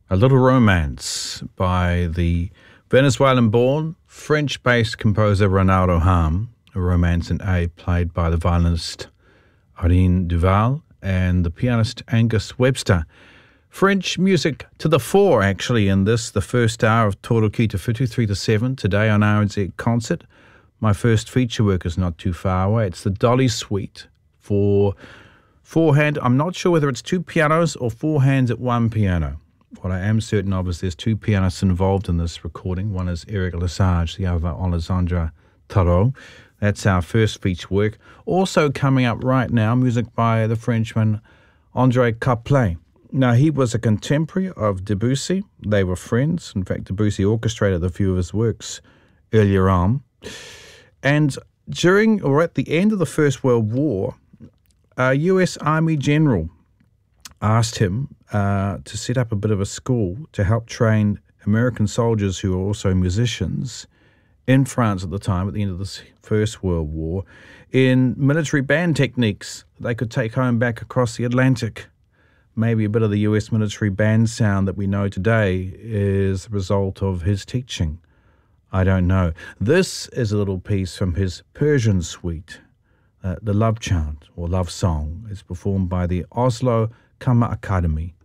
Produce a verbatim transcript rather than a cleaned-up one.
A Little Romance by the Venezuelan-born, French-based composer Renaud Harm, a romance in A played by the violinist Irene Duval and the pianist Angus Webster. French music to the fore, actually, in this, the first hour of Toro Ki Te Whitu, three to seven, today on R N Z Concert. My first feature work is not too far away. It's the Dolly Suite for four-hand. I'm not sure whether it's two pianos or four hands at one piano. What I am certain of is there's two pianists involved in this recording. One is Eric Lesage, the other Alessandra Tarot. That's our first feature work. Also coming up right now, music by the Frenchman André Caplet. Now, he was a contemporary of Debussy. They were friends. In fact, Debussy orchestrated a few of his works earlier on. And during or at the end of the First World War, a U S Army general asked him uh, to set up a bit of a school to help train American soldiers who were also musicians in France at the time, at the end of the First World War, in military band techniques that they could take home back across the Atlantic. Maybe a bit of the U S military band sound that we know today is the result of his teaching. I don't know. This is a little piece from his Persian suite. Uh, the Love Chant, or Love Song, is performed by the Oslo Kammer Academy.